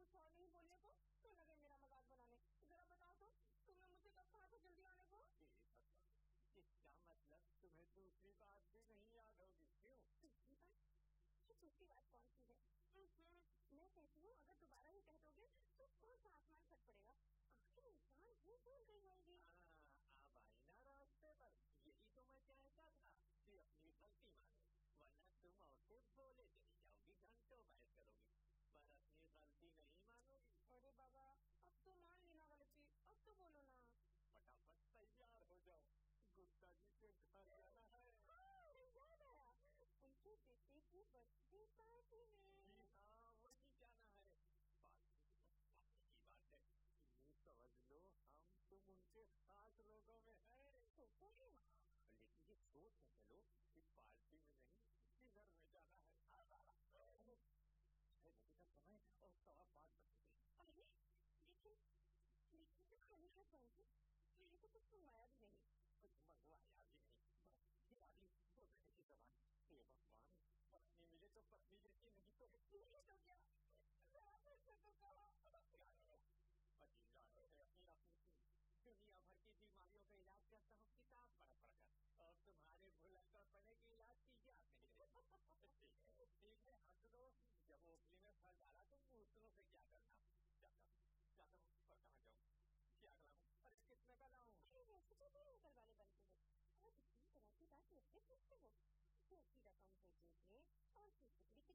कुछ और नहीं बोलने को तो लगे मेरा मजाक बनाने। जरा बताओ तो, तुमने मुझसे कब कहा था जल्दी आने को? इसका मतलब तुम्हें दूसरी बात भी नहीं याद होगी? क्यों? दूसरी बात? दूसरी बात कौन सी है? मैं कहती हूँ अगर दोबारा ही कह दोगे तो कौन सा आसमान फट पड़ेगा। आखिर इंसान ही भूल गई होंगी। अब आई ना रास्ते पर। यही तो मैं कहता था कि अपनी गलती मानो, वरना तुम और फिर बोले चली जाओगी, घंटों बहस करोगी, पर अपनी गलती नहीं मानोगी। अरे बाबा, अब तो मान ली ना गलती, अब तो बोलो ना। फटाफट तैयार हो जाओ, गुप्ता जी के घर जाना है। याद आया, उनके बेटे की बर्थडे पार्टी में। जी हाँ, वही जाना है। पार्टी की बात है, ये समझ लो हम तुम उनके खास लोगों में है। तो है, लेकिन ये सोच के चलो कि पार्टी में नहीं, डिनर में जाना है। 6 बजे का समय और 5:15 बजे। अरे लेकिन तो खाली हाथ जाएंगे, मैंने तो कुछ मंगवाया भी नहीं। कुछ मंगवाया भी नहीं? ये आदमी बोल रहे की जबान। ये भगवान, पत्नी मिले तो पत्नी जैसी, नहीं तो क्या अपनी दुनिया भर की बीमारियों का इलाज करता हूँ किताब पढ़ कर, और तुम्हारे भुलक्कड़ पड़े की इलाज की याद नहीं रही। ठीक है, हंस दो। जब ओखली में फल डाला तो मूसलों से क्या करना? जाता हूँ और कहाँ जाऊँ, क्या लाऊं? अरे कितने का लाऊं? वैसे तो भी अंकल वाले बनते हो और इतनी तरह की बात मुझसे पूछते हो। अच्छी रकम से और